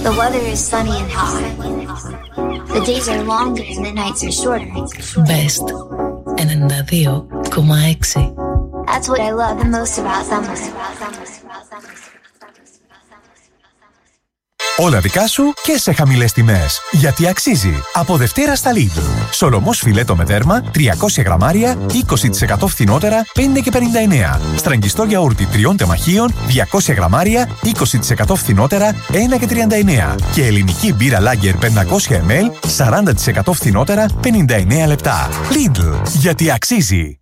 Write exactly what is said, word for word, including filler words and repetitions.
The weather is sunny and hot. The days are longer and the nights are shorter. Best ενενήντα δύο κόμμα έξι. That's what I love the most about summer. Όλα δικά σου και σε χαμηλές τιμές. Γιατί αξίζει. Από Δευτέρα στα Lidl. Σολομός φιλέτο με δέρμα τριακόσια γραμμάρια είκοσι τοις εκατό φθηνότερα πέντε και πενήντα εννέα. Στραγγιστό γιαούρτι τριών τεμαχίων διακόσια γραμμάρια είκοσι τοις εκατό φθηνότερα ένα και τριάντα εννέα. Και ελληνική μπύρα Lager πεντακόσια μιλιλίτρα σαράντα τοις εκατό φθηνότερα πενήντα εννέα λεπτά. Lidl. Γιατί αξίζει.